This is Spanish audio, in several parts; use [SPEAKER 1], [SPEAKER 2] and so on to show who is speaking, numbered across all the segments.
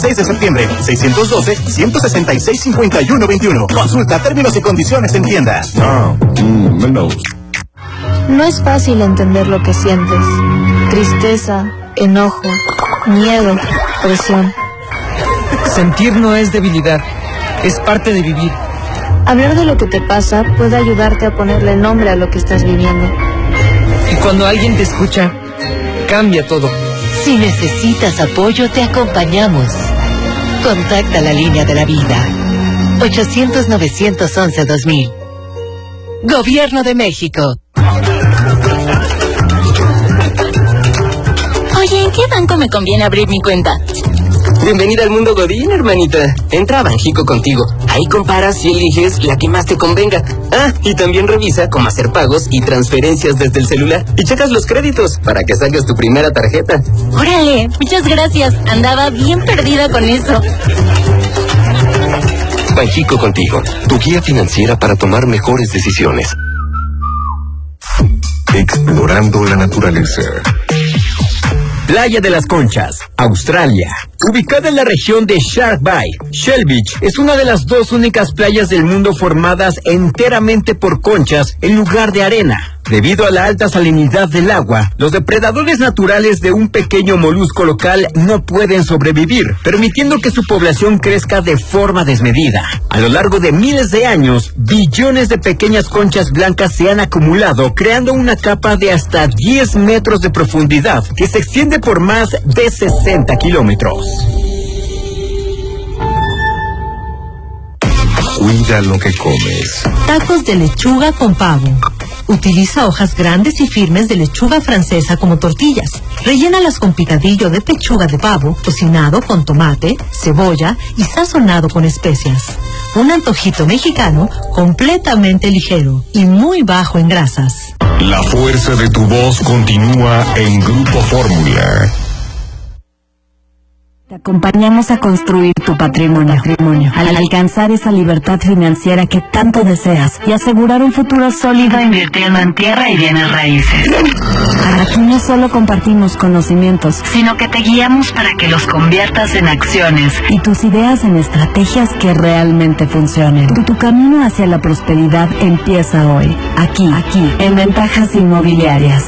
[SPEAKER 1] 6 de septiembre, 612-166-5121. Consulta términos y condiciones en tienda.
[SPEAKER 2] No es fácil entender lo que sientes. Tristeza, enojo, miedo, presión.
[SPEAKER 3] Sentir no es debilidad, es parte de vivir.
[SPEAKER 2] Hablar de lo que te pasa puede ayudarte a ponerle nombre a lo que estás viviendo.
[SPEAKER 3] Y cuando alguien te escucha, cambia todo.
[SPEAKER 4] Si necesitas apoyo, te acompañamos. Contacta la línea de la vida. 800-911-2000. Gobierno de México.
[SPEAKER 5] Oye, ¿en qué banco me conviene abrir mi cuenta?
[SPEAKER 6] Bienvenida al mundo Godín, hermanita. Entra a Banjico contigo. Ahí comparas y eliges la que más te convenga. Ah, y también revisa cómo hacer pagos y transferencias desde el celular. Y checas los créditos para que saques tu primera tarjeta.
[SPEAKER 5] Órale, muchas gracias. Andaba bien perdida con eso.
[SPEAKER 7] Banjico contigo, tu guía financiera para tomar mejores decisiones. Explorando la naturaleza.
[SPEAKER 8] Playa de las Conchas, Australia. Ubicada en la región de Shark Bay, Shell Beach es una de las dos únicas playas del mundo formadas enteramente por conchas en lugar de arena. Debido a la alta salinidad del agua, los depredadores naturales de un pequeño molusco local no pueden sobrevivir, permitiendo que su población crezca de forma desmedida. A lo largo de miles de años, billones de pequeñas conchas blancas se han acumulado, creando una capa de hasta 10 metros de profundidad que se extiende por más de 60 kilómetros.
[SPEAKER 7] Cuida lo que comes.
[SPEAKER 9] Tacos de lechuga con pavo. Utiliza hojas grandes y firmes de lechuga francesa como tortillas. Rellénalas con picadillo de pechuga de pavo, cocinado con tomate, cebolla y sazonado con especias. Un antojito mexicano completamente ligero y muy bajo en grasas.
[SPEAKER 7] La fuerza de tu voz continúa en Grupo Fórmula.
[SPEAKER 10] Te acompañamos a construir tu patrimonio, al alcanzar esa libertad financiera que tanto deseas y asegurar un futuro sólido invirtiendo en tierra y bienes raíces. Aquí no solo compartimos conocimientos, sino que te guiamos para que los conviertas en acciones y tus ideas en estrategias que realmente funcionen. Tu camino hacia la prosperidad empieza hoy, aquí, en Ventajas Inmobiliarias.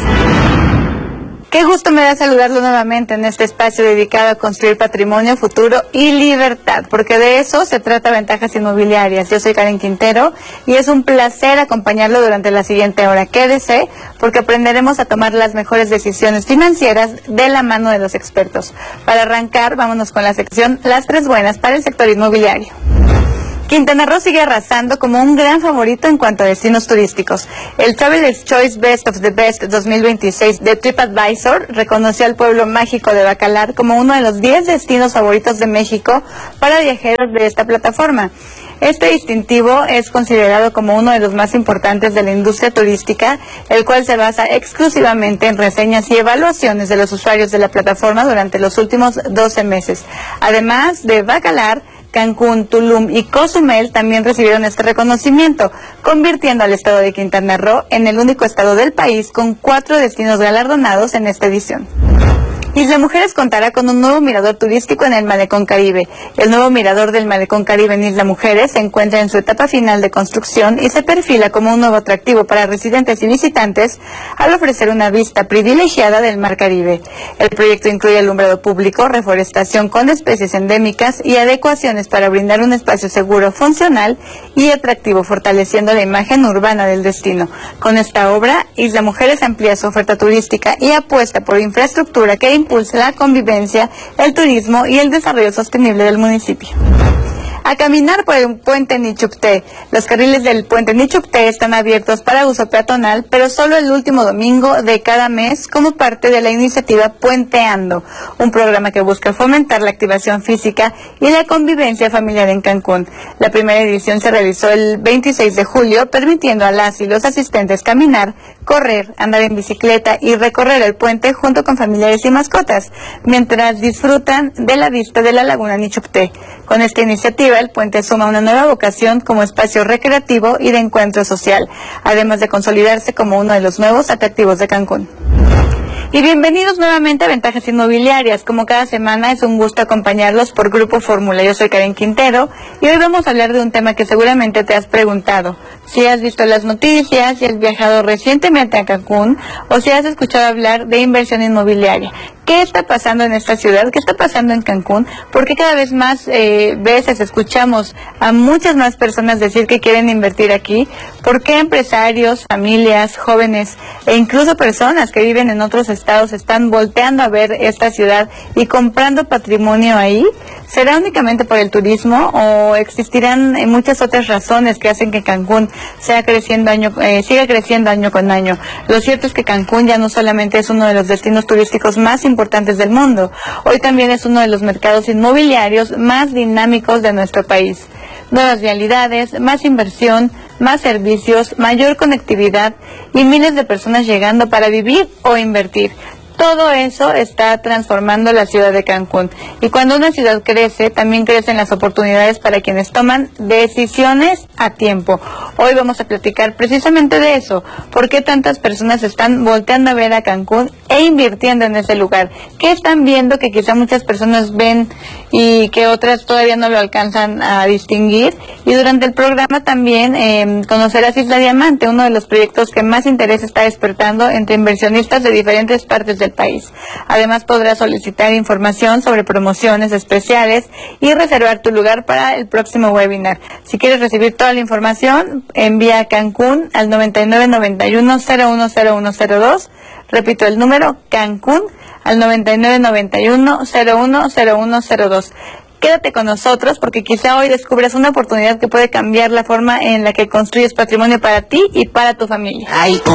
[SPEAKER 11] Qué gusto me da saludarlo nuevamente en este espacio dedicado a construir patrimonio, futuro y libertad, porque de eso se trata Ventajas Inmobiliarias. Yo soy Karen Quintero y es un placer acompañarlo durante la siguiente hora. Quédese, porque aprenderemos a tomar las mejores decisiones financieras de la mano de los expertos. Para arrancar, vámonos con la sección Las Tres Buenas para el sector inmobiliario. Quintana Roo sigue arrasando como un gran favorito en cuanto a destinos turísticos. El Traveler's Choice Best of the Best 2026 de TripAdvisor reconoció al pueblo mágico de Bacalar como uno de los 10 destinos favoritos de México para viajeros de esta plataforma. Este distintivo es considerado como uno de los más importantes de la industria turística, el cual se basa exclusivamente en reseñas y evaluaciones de los usuarios de la plataforma durante los últimos 12 meses. Además de Bacalar, Cancún, Tulum y Cozumel también recibieron este reconocimiento, convirtiendo al estado de Quintana Roo en el único estado del país con 4 destinos galardonados en esta edición. Isla Mujeres contará con un nuevo mirador turístico en el Malecón Caribe. El nuevo mirador del Malecón Caribe en Isla Mujeres se encuentra en su etapa final de construcción y se perfila como un nuevo atractivo para residentes y visitantes al ofrecer una vista privilegiada del Mar Caribe. El proyecto incluye alumbrado público, reforestación con especies endémicas y adecuaciones para brindar un espacio seguro, funcional y atractivo, fortaleciendo la imagen urbana del destino. Con esta obra, Isla Mujeres amplía su oferta turística y apuesta por infraestructura que impulsa la convivencia, el turismo y el desarrollo sostenible del municipio. A caminar por el puente Nichupté. Los carriles del puente Nichupté están abiertos para uso peatonal, pero solo el último domingo de cada mes como parte de la iniciativa Puenteando, un programa que busca fomentar la activación física y la convivencia familiar en Cancún. La primera edición se realizó el 26 de julio, permitiendo a las y los asistentes caminar, correr, andar en bicicleta y recorrer el puente junto con familiares y mascotas, mientras disfrutan de la vista de la laguna Nichupté. Con esta iniciativa, el puente suma una nueva vocación como espacio recreativo y de encuentro social, además de consolidarse como uno de los nuevos atractivos de Cancún. Y bienvenidos nuevamente a Ventajas Inmobiliarias. Como cada semana es un gusto acompañarlos por Grupo Fórmula. Yo soy Karen Quintero y hoy vamos a hablar de un tema que seguramente te has preguntado. Si has visto las noticias, si has viajado recientemente a Cancún o si has escuchado hablar de inversión inmobiliaria. ¿Qué está pasando en esta ciudad? ¿Qué está pasando en Cancún? Porque cada vez más veces escuchamos a muchas más personas decir que quieren invertir aquí. ¿Por qué empresarios, familias, jóvenes e incluso personas que viven en otros estados están volteando a ver esta ciudad y comprando patrimonio ahí? ¿Será únicamente por el turismo o existirán muchas otras razones que hacen que Cancún siga creciendo año con año? Lo cierto es que Cancún ya no solamente es uno de los destinos turísticos más importantes del mundo, hoy también es uno de los mercados inmobiliarios más dinámicos de nuestro país. Nuevas vialidades, más inversión, más servicios, mayor conectividad y miles de personas llegando para vivir o invertir. Todo eso está transformando la ciudad de Cancún. Y cuando una ciudad crece, también crecen las oportunidades para quienes toman decisiones a tiempo. Hoy vamos a platicar precisamente de eso. ¿Por qué tantas personas están volteando a ver a Cancún e invirtiendo en ese lugar? ¿Qué están viendo que quizá muchas personas ven y que otras todavía no lo alcanzan a distinguir? Y durante el programa también conocerás Isla Diamante, uno de los proyectos que más interés está despertando entre inversionistas de diferentes partes del país. Además podrás solicitar información sobre promociones especiales y reservar tu lugar para el próximo webinar. Si quieres recibir toda la información, envía a Cancún al 9991-010102. Repito el número, Cancún al 9991-010102. Quédate con nosotros porque quizá hoy descubras una oportunidad que puede cambiar la forma en la que construyes patrimonio para ti y para tu familia.